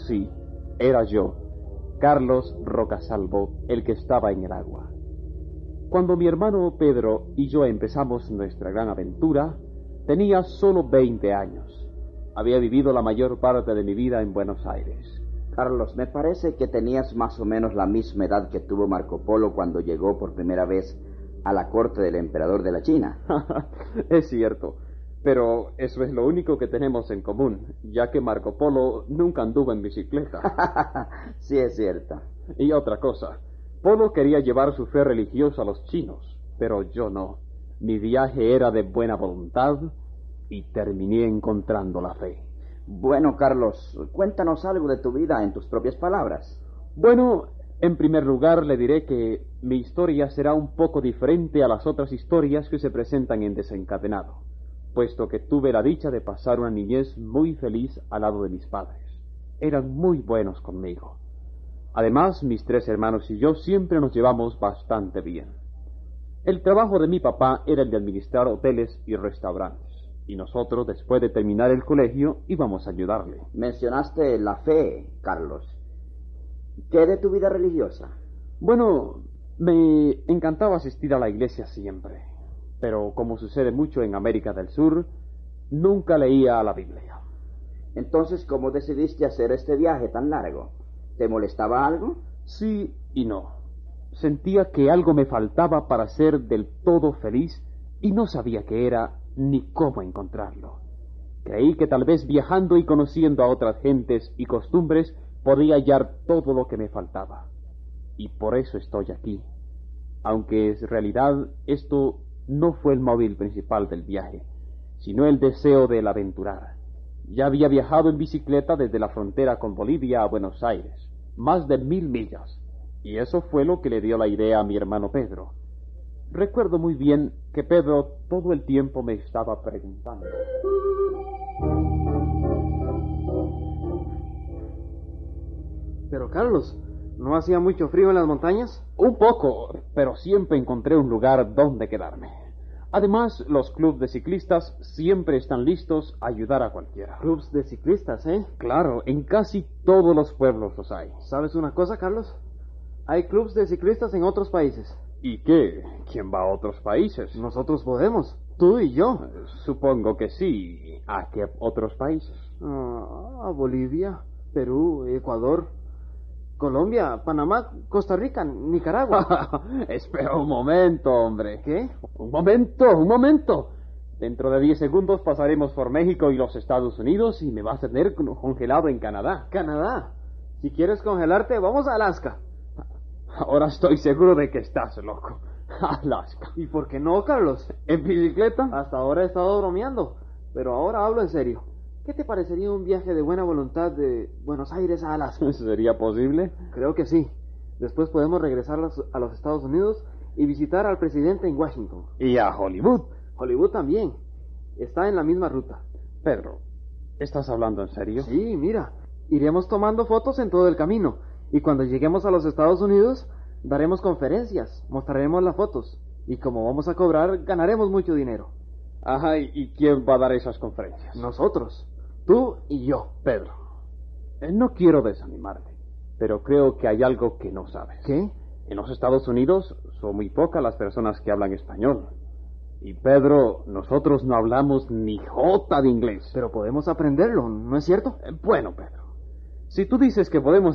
sí, era yo, Carlos Rocasalvo, el que estaba en el agua. Cuando mi hermano Pedro y yo empezamos nuestra gran aventura, tenía solo 20 años. Había vivido la mayor parte de mi vida en Buenos Aires. Carlos, me parece que tenías más o menos la misma edad que tuvo Marco Polo cuando llegó por primera vez a la corte del emperador de la China. Es cierto, pero eso es lo único que tenemos en común, ya que Marco Polo nunca anduvo en bicicleta. Sí, es cierto. Y otra cosa, Polo quería llevar su fe religiosa a los chinos, pero yo no. Mi viaje era de buena voluntad y terminé encontrando la fe. Bueno, Carlos, cuéntanos algo de tu vida en tus propias palabras. Bueno, en primer lugar le diré que mi historia será un poco diferente a las otras historias que se presentan en Desencadenado, puesto que tuve la dicha de pasar una niñez muy feliz al lado de mis padres. Eran muy buenos conmigo. Además, mis 3 hermanos y yo siempre nos llevamos bastante bien. El trabajo de mi papá era el de administrar hoteles y restaurantes, y nosotros, después de terminar el colegio, íbamos a ayudarle. Mencionaste la fe, Carlos. ¿Qué de tu vida religiosa? Bueno, me encantaba asistir a la iglesia siempre, pero como sucede mucho en América del Sur, nunca leía la Biblia. Entonces, ¿cómo decidiste hacer este viaje tan largo? ¿Te molestaba algo? Sí y no. Sentía que algo me faltaba para ser del todo feliz y no sabía qué era ni cómo encontrarlo. Creí que tal vez viajando y conociendo a otras gentes y costumbres podía hallar todo lo que me faltaba. Y por eso estoy aquí. Aunque en realidad esto no fue el móvil principal del viaje, sino el deseo del aventurar. Ya había viajado en bicicleta desde la frontera con Bolivia a Buenos Aires, más de 1000 millas, y eso fue lo que le dio la idea a mi hermano Pedro. Recuerdo muy bien que Pedro todo el tiempo me estaba preguntando: Pero Carlos, ¿no hacía mucho frío en las montañas? Un poco, pero siempre encontré un lugar donde quedarme. Además, los clubes de ciclistas siempre están listos a ayudar a cualquiera. Clubs de ciclistas, ¿eh? Claro, en casi todos los pueblos los hay. ¿Sabes una cosa, Carlos? Hay clubs de ciclistas en otros países. ¿Y qué? ¿Quién va a otros países? Nosotros podemos, tú y yo. Supongo que sí. ¿A qué otros países? A Bolivia, Perú, Ecuador, Colombia, Panamá, Costa Rica, Nicaragua. Espera un momento, hombre. ¿Qué? Un momento. Dentro de 10 segundos pasaremos por México y los Estados Unidos y me vas a tener congelado en Canadá. ¿Canadá? Si quieres congelarte, vamos a Alaska. Ahora estoy seguro de que estás loco. Alaska. ¿Y por qué no, Carlos? ¿En bicicleta? Hasta ahora he estado bromeando, pero ahora hablo en serio. ¿Qué te parecería un viaje de buena voluntad de Buenos Aires a Alaska? ¿Sería posible? Creo que sí. Después podemos regresar a los Estados Unidos y visitar al presidente en Washington. ¿Y a Hollywood? Hollywood también. Está en la misma ruta. Pedro, ¿estás hablando en serio? Sí, mira. Iremos tomando fotos en todo el camino. Y cuando lleguemos a los Estados Unidos, daremos conferencias, mostraremos las fotos. Y como vamos a cobrar, ganaremos mucho dinero. Ajá, ¿y quién va a dar esas conferencias? Nosotros. Tú y yo. Pedro, no quiero desanimarte, pero creo que hay algo que no sabes. ¿Qué? En los Estados Unidos son muy pocas las personas que hablan español. Y Pedro, nosotros no hablamos ni jota de inglés. Pero podemos aprenderlo, ¿no es cierto? Bueno, Pedro, si tú dices que podemos